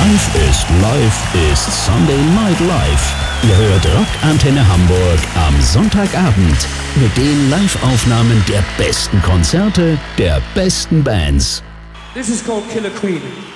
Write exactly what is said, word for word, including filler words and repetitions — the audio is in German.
Live ist Live ist Sunday Night Live. Ihr hört Rockantenne Hamburg am Sonntagabend mit den Live-Aufnahmen der besten Konzerte der besten Bands. This is called Killer Queen.